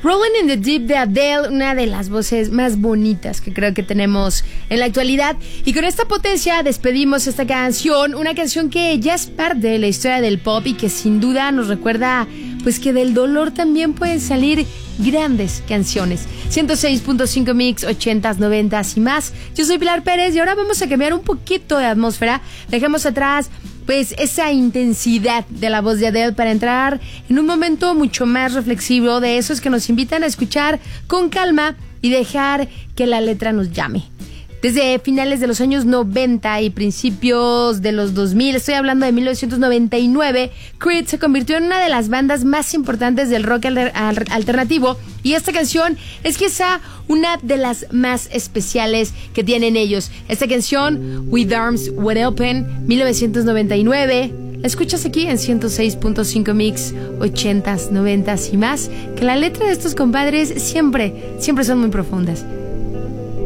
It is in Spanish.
Rolling in the Deep de Adele, una de las voces más bonitas que creo que tenemos en la actualidad. Y con esta potencia despedimos esta canción, una canción que ya es parte de la historia del pop y que sin duda nos recuerda pues que del dolor también pueden salir grandes canciones. 106.5 Mix, 80s, 90s y más. Yo soy Pilar Pérez y ahora vamos a cambiar un poquito de atmósfera. Dejemos atrás pues esa intensidad de la voz de Adele para entrar en un momento mucho más reflexivo, de esos que nos invitan a escuchar con calma y dejar que la letra nos llame. Desde finales de los años 90 y principios de los 2000, estoy hablando de 1999, Creed se convirtió en una de las bandas más importantes del rock alternativo, y esta canción es quizá una de las más especiales que tienen ellos. Esta canción, With Arms Wide Open, 1999, la escuchas aquí en 106.5 Mix, 80s, 90s y más, que la letra de estos compadres siempre son muy profundas.